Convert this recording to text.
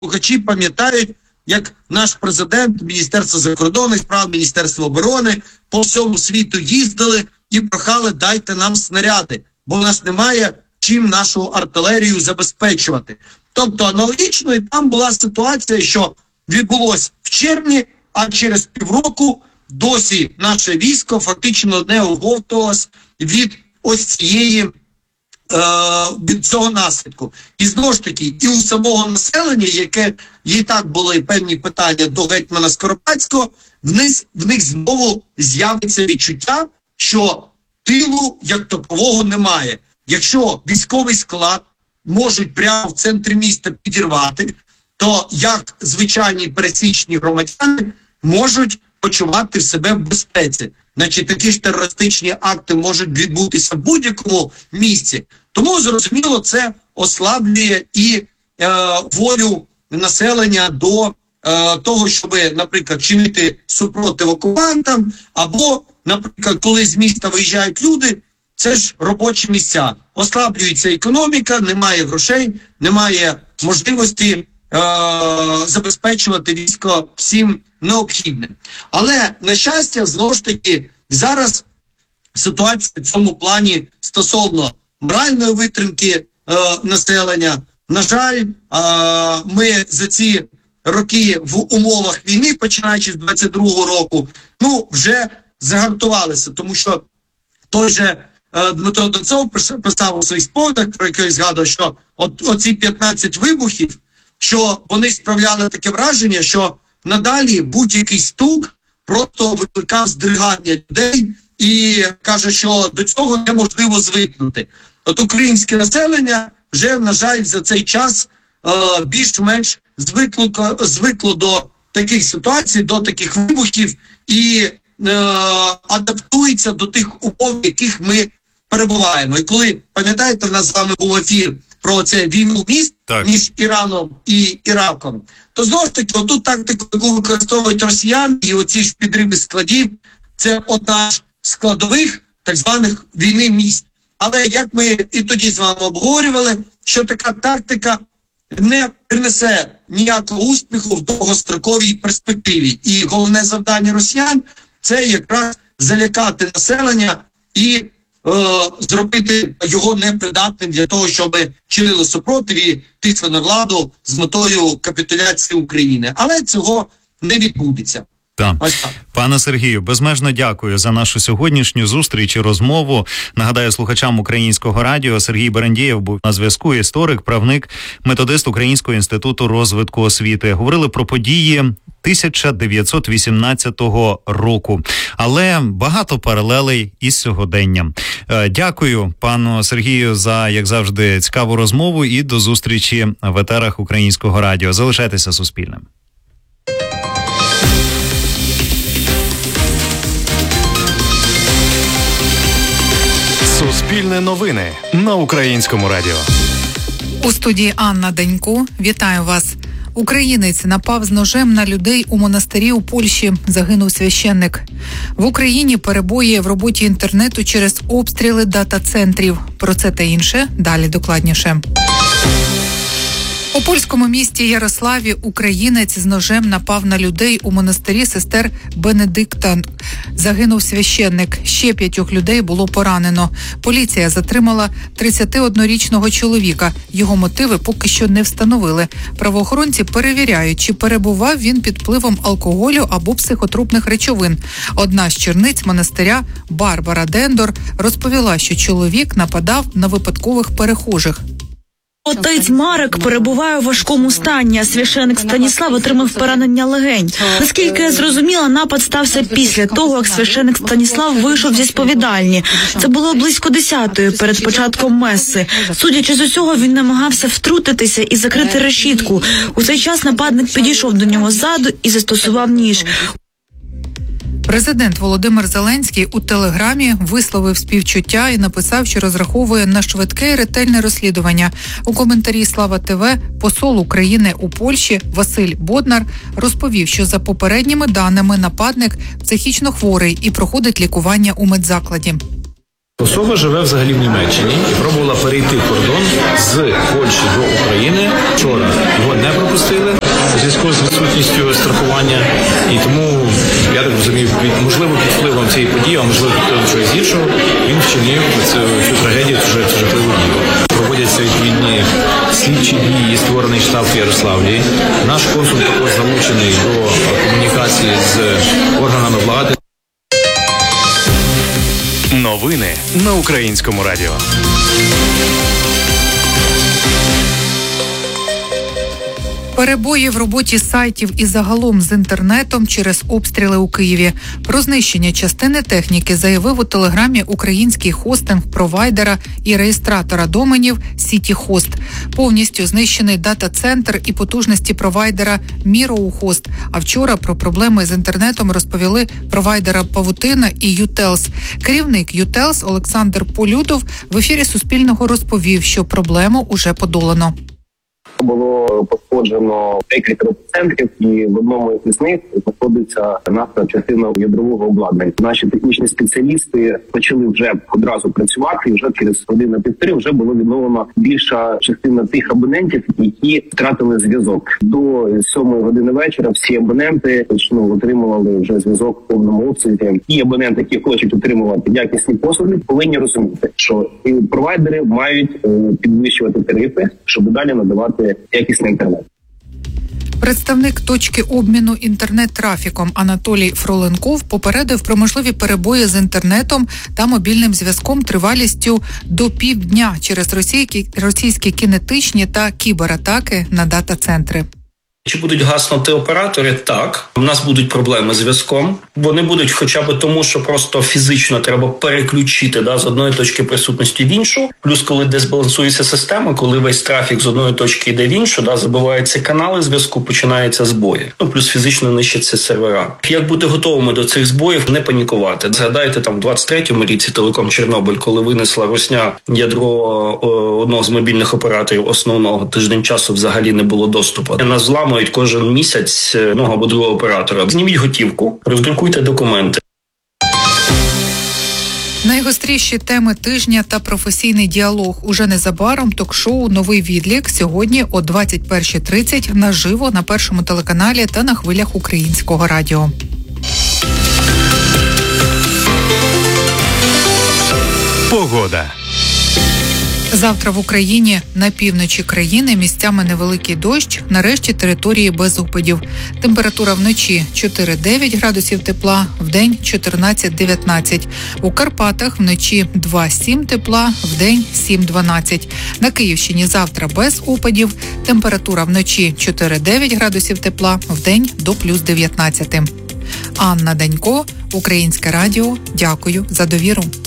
слухачі пам'ятають, як наш президент, Міністерство закордонних справ, Міністерство оборони по всьому світу їздили і прохали: дайте нам снаряди, бо в нас немає чим нашу артилерію забезпечувати. Тобто аналогічно і там була ситуація, що відбулось в червні, а через півроку досі наше військо фактично не оговтувалось від ось цієї від цього наслідку. І знову ж таки, і у самого населення, яке і так були певні питання до гетьмана Скоропадського, в них знову з'явиться відчуття, що тилу як такового немає. Якщо військовий склад можуть прямо в центрі міста підірвати, то як звичайні пересічні громадяни можуть почувати себе в безпеці. Значить, такі ж терористичні акти можуть відбутися в будь-якому місці. Тому, зрозуміло, це ослаблює і волю населення до того, щоб, наприклад, чинити супротив окупантам, або, наприклад, коли з міста виїжджають люди, це ж робочі місця. Ослаблюється економіка, немає грошей, немає можливості забезпечувати військо всім необхідним. Але, на щастя, знову ж таки, зараз ситуація в цьому плані стосовно моральної витримки населення. На жаль, ми за ці роки в умовах війни, починаючи з 22-го року, вже загартувалися, тому що той же Дмитро Донцов писав у своїх спогадах, про який згадував, що оці 15 вибухів, що вони справляли таке враження, що надалі будь-який стук просто викликав здригання людей і каже, що до цього неможливо звикнути. От українське населення вже, на жаль, за цей час більш-менш звикло до таких ситуацій, до таких вибухів і адаптується до тих умов, в яких ми перебуваємо. І коли, пам'ятаєте, в нас з вами був ефір про це війну міст між Іраном і Іраком, то знову ж таки, отут тактику, яку використовують росіяни, і оці ж підриви складів, це одна з складових так званих війни міст. Але як ми і тоді з вами обговорювали, що така тактика не принесе ніякого успіху в довгостроковій перспективі. І головне завдання росіян – це якраз залякати населення і зробити його непридатним для того, щоб чинили супротив і тиснули на владу з метою капітуляції України. Але цього не відбудеться. Пане Сергію, безмежно дякую за нашу сьогоднішню зустріч і розмову. Нагадаю слухачам Українського радіо, Сергій Берендєєв був на зв'язку, історик, правник, методист Українського інституту розвитку освіти. Говорили про події 1918 року, але багато паралелей із сьогоденням. Дякую пану Сергію за, як завжди, цікаву розмову і до зустрічі в етерах Українського радіо. Залишайтеся Суспільним. Суспільне новини на Українському радіо. У студії Анна Денько. Вітаю вас. Українець напав з ножем на людей у монастирі у Польщі. Загинув священник. В Україні перебої в роботі інтернету через обстріли дата-центрів. Про це та інше далі докладніше. У польському місті Ярославі українець з ножем напав на людей у монастирі сестер Бенедиктан. Загинув священник. Ще 5 людей було поранено. Поліція затримала 31-річного чоловіка. Його мотиви поки що не встановили. Правоохоронці перевіряють, чи перебував він під впливом алкоголю або психотропних речовин. Одна з черниць монастиря, Барбара Дендор, розповіла, що чоловік нападав на випадкових перехожих. Отець Марек перебуває у важкому стані, а священик Станіслав отримав поранення легень. Наскільки я зрозуміла, напад стався після того, як священик Станіслав вийшов зі сповідальні. Це було близько 10-ї, перед початком меси. Судячи з усього, він намагався втрутитися і закрити решітку. У цей час нападник підійшов до нього ззаду і застосував ніж. Президент Володимир Зеленський у Телеграмі висловив співчуття і написав, що розраховує на швидке і ретельне розслідування. У коментарі «Слава ТВ» посол України у Польщі Василь Боднар розповів, що за попередніми даними нападник психічно хворий і проходить лікування у медзакладі. Особа живе взагалі в Німеччині і пробувала перейти кордон з Польщі до України. Вчора його не пропустили у зв'язку з відсутністю страхування. І тому, я так розумію, можливо, під впливом цієї події, а можливо, під впливом чогось іншого, він вчинив цю трагедію, цю жахливу дію. Проводяться відповідні слідчі дії, створений штаб в Ярославлі. Наш консул також залучений до комунікації з органами влади. Новини на Українському радіо. Перебої в роботі сайтів і загалом з інтернетом через обстріли у Києві. Про знищення частини техніки заявив у телеграмі український хостинг-провайдера і реєстратора доменів Сітіхост. Повністю знищений дата-центр і потужності провайдера Міроухост. А вчора про проблеми з інтернетом розповіли провайдера Павутина і Ютелс. Керівник Ютелс Олександр Полюдов в ефірі Суспільного розповів, що проблему уже подолано. Було пошкоджено декілька центрів, і в одному із них знаходиться наша частина ядрового обладнання. Наші технічні спеціалісти почали вже одразу працювати, і вже через годину-півтори вже було відновлено більша частина тих абонентів, які втратили зв'язок. До 7 години вечора всі абоненти отримували вже зв'язок в повному обсязі. Ті абоненти, які хочуть отримувати якісні послуги, повинні розуміти, що провайдери мають підвищувати тарифи, щоб далі надавати якісний інтернет. Представник точки обміну інтернет-трафіком Анатолій Фроленков попередив про можливі перебої з інтернетом та мобільним зв'язком тривалістю до півдня через російські кінетичні та кібератаки на дата-центри. Чи будуть гаснути оператори? Так. У нас будуть проблеми з зв'язком. Вони будуть хоча б тому, що просто фізично треба переключити з одної точки присутності в іншу. Плюс, коли дезбалансується система, коли весь трафік з одної точки йде в іншу, забиваються канали зв'язку, починаються збої. Плюс фізично нищаться сервера. Як бути готовими до цих збоїв, не панікувати. Згадайте, в 23-му ріці Телеком Чорнобиль, коли винесла Росня ядро одного з мобільних операторів основного, тиждень часу взагалі не було доступу. Нас зламують кожен місяць одного або другого оператора. Зніміть готівку, роздрукуйте документи. Найгостріші теми тижня та професійний діалог. Уже незабаром ток-шоу «Новий відлік» сьогодні о 21:30 наживо на Першому телеканалі та на хвилях Українського радіо. Погода. Завтра в Україні на півночі країни місцями невеликий дощ, нарешті території без опадів. Температура вночі 4-9 градусів тепла, вдень 14-19. У Карпатах вночі 2-7 тепла, вдень 7-12. На Київщині завтра без опадів, температура вночі 4-9 градусів тепла, вдень до плюс 19. Анна Данько, Українське радіо. Дякую за довіру.